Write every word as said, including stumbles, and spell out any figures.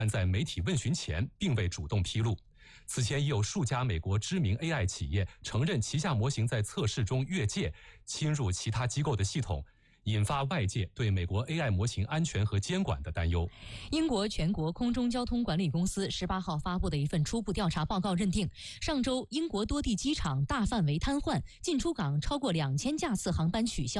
但在媒体问询前并未主动披露。此前已有数家美国知名 A I 企业承认旗下模型在测试中越界，侵入其他机构的系统，引发外界对美国 A I 模型安全和监管的担忧。 英国全国空中交通管理公司十八号发布的一份初步调查报告认定，上周英国多地机场大范围瘫痪，进出港超过两千架次航班取消。